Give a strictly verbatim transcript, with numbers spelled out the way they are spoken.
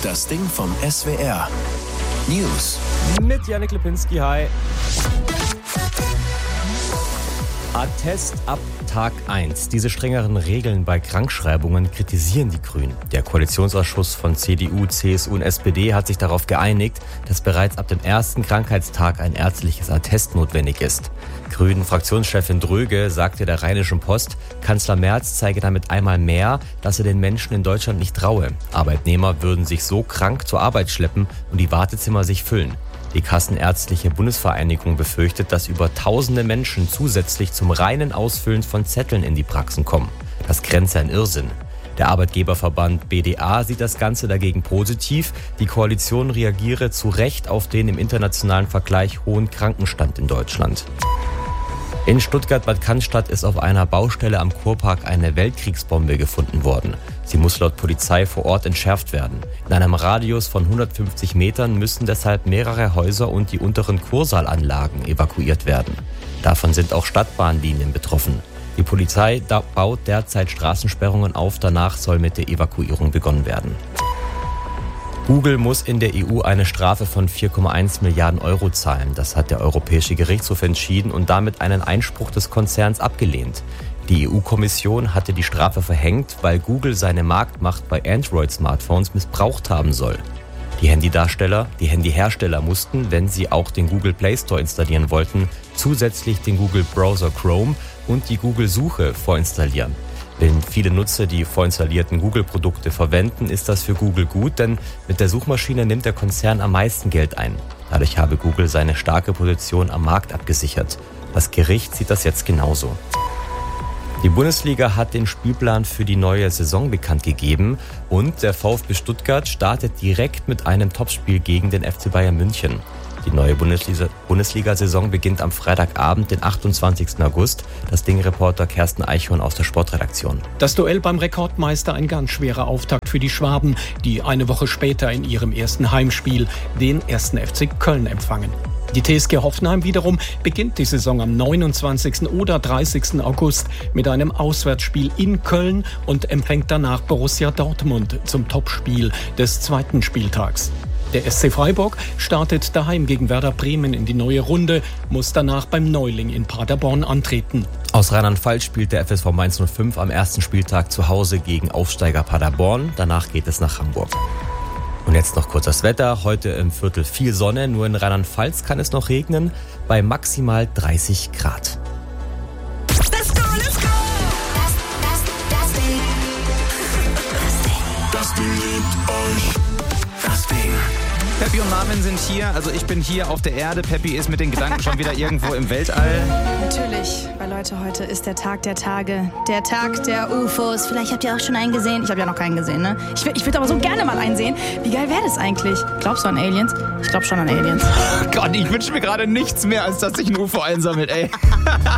Das Ding vom S W R. News. Mit Janik Lipinski, hi. Attest ab Tag eins. Diese strengeren Regeln bei Krankschreibungen kritisieren die Grünen. Der Koalitionsausschuss von C D U, C S U und S P D hat sich darauf geeinigt, dass bereits ab dem ersten Krankheitstag ein ärztliches Attest notwendig ist. Grünen-Fraktionschefin Dröge sagte der Rheinischen Post, Kanzler Merz zeige damit einmal mehr, dass er den Menschen in Deutschland nicht traue. Arbeitnehmer würden sich so krank zur Arbeit schleppen und die Wartezimmer sich füllen. Die Kassenärztliche Bundesvereinigung befürchtet, dass über tausende Menschen zusätzlich zum reinen Ausfüllen von Zetteln in die Praxen kommen. Das grenze an Irrsinn. Der Arbeitgeberverband B D A sieht das Ganze dagegen positiv. Die Koalition reagiere zu Recht auf den im internationalen Vergleich hohen Krankenstand in Deutschland. In Stuttgart-Bad Cannstatt ist auf einer Baustelle am Kurpark eine Weltkriegsbombe gefunden worden. Sie muss laut Polizei vor Ort entschärft werden. In einem Radius von hundertfünfzig Metern müssen deshalb mehrere Häuser und die unteren Kursaalanlagen evakuiert werden. Davon sind auch Stadtbahnlinien betroffen. Die Polizei baut derzeit Straßensperrungen auf, danach soll mit der Evakuierung begonnen werden. Google muss in der E U eine Strafe von vier Komma eins Milliarden Euro zahlen. Das hat der Europäische Gerichtshof entschieden und damit einen Einspruch des Konzerns abgelehnt. Die E U-Kommission hatte die Strafe verhängt, weil Google seine Marktmacht bei Android-Smartphones missbraucht haben soll. Die Handydarsteller, die Handyhersteller mussten, wenn sie auch den Google Play Store installieren wollten, zusätzlich den Google Browser Chrome und die Google-Suche vorinstallieren. Wenn viele Nutzer die vorinstallierten Google-Produkte verwenden, ist das für Google gut, denn mit der Suchmaschine nimmt der Konzern am meisten Geld ein. Dadurch habe Google seine starke Position am Markt abgesichert. Das Gericht sieht das jetzt genauso. Die Bundesliga hat den Spielplan für die neue Saison bekannt gegeben und der VfB Stuttgart startet direkt mit einem Topspiel gegen den F C Bayern München. Die neue Bundesliga-Saison beginnt am Freitagabend, den achtundzwanzigsten August. Das Ding-Reporter Kersten Eichhorn aus der Sportredaktion. Das Duell beim Rekordmeister ein ganz schwerer Auftakt für die Schwaben, die eine Woche später in ihrem ersten Heimspiel den ersten F C Köln empfangen. Die T S G Hoffenheim wiederum beginnt die Saison am neunundzwanzigsten oder dreißigsten August mit einem Auswärtsspiel in Köln und empfängt danach Borussia Dortmund zum Topspiel des zweiten Spieltags. Der S C Freiburg startet daheim gegen Werder Bremen in die neue Runde, muss danach beim Neuling in Paderborn antreten. Aus Rheinland-Pfalz spielt der F S V Mainz null fünf am ersten Spieltag zu Hause gegen Aufsteiger Paderborn. Danach geht es nach Hamburg. Und jetzt noch kurz das Wetter. Heute im Viertel viel Sonne, nur in Rheinland-Pfalz kann es noch regnen, bei maximal dreißig Grad. Let's go, let's go! Das, das, das Ding. Das Ding liebt euch. Das Ding. Peppi und Marvin sind hier, also ich bin hier auf der Erde. Peppi ist mit den Gedanken schon wieder irgendwo im Weltall. Natürlich, weil Leute, heute ist der Tag der Tage, der Tag der U F Os. Vielleicht habt ihr auch schon einen gesehen. Ich habe ja noch keinen gesehen, ne? Ich, ich würde aber so gerne mal einen sehen. Wie geil wäre das eigentlich? Glaubst du an Aliens? Ich glaube schon an Aliens. Gott, ich wünsche mir gerade nichts mehr, als dass sich ein U F O einsammelt, ey.